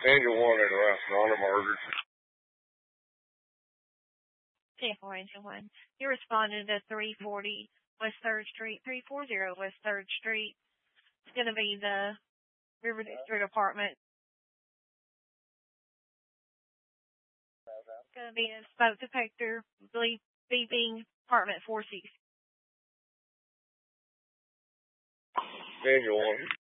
Angel 1 at West Ronald Margaret. Tampa Angel 1. You responded to 340 West 3rd Street, 340 West 3rd Street. It's going to be the River District Apartment. It's going to be a smoke detector, beeping, apartment 460. Angel 1.